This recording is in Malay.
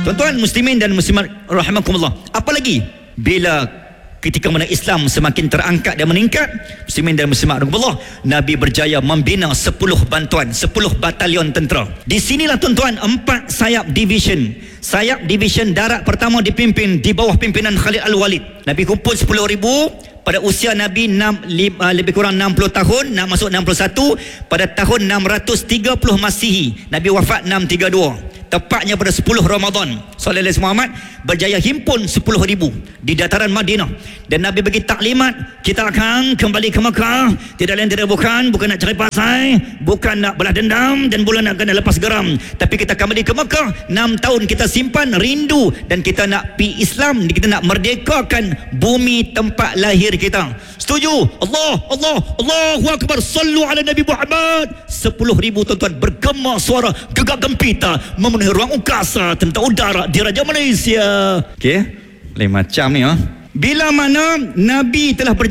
Tuan-tuan muslimin dan muslimat rahimakumullah, apa lagi bila ketika mana Islam semakin terangkat dan meningkat, muslimin dan muslimat rahimakumullah, Nabi berjaya membina 10 bantuan, 10 batalion tentera. Di sinilah tuan-tuan 4 sayap division. Sayap division darat pertama dipimpin di bawah pimpinan Khalid Al-Walid. Nabi kumpul 10,000 pada usia Nabi lebih kurang 60 tahun, nak masuk 61. Pada tahun 630 Masihi, Nabi wafat 632. Tepatnya pada 10 Ramadan, Sallallahu Alaihi Muhammad berjaya himpun 10,000 di dataran Madinah. Dan Nabi bagi taklimat, kita akan kembali ke Mekah, tidak lain tidak bukan nak cari pasai, bukan nak balas dendam, dan bukan nak kena lepas geram, tapi kita kembali ke Mekah. 6 tahun kita simpan rindu, dan kita nak pi Islam, kita nak merdekakan bumi tempat lahir kita. Setuju? Allahu Akbar, sallu ala Nabi Muhammad. 10,000 tuan-tuan, bergema suara gegak gempita memenuhi ruang angkasa tentara udara di Raja Malaysia. Okey, lain macam ni. Bila mana Nabi telah